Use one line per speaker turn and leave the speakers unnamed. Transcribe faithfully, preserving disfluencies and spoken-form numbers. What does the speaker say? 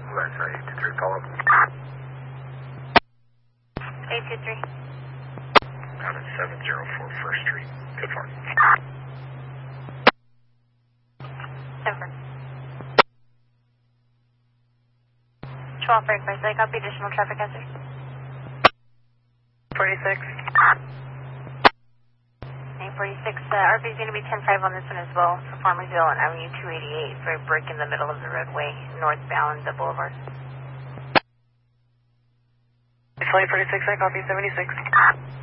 West side, eight two three, follow up.
eight two three.
Out at seven oh four First Street. Good far.
Denver. twelve break by site, copy additional traffic hazard.
forty-six.
eight forty-six, uh, R V is going to be ten five on this one as well for Farmersville on Avenue two eighty-eight for a break in the middle of the roadway, northbound the boulevard.
Flight forty-six, I copy seventy-six.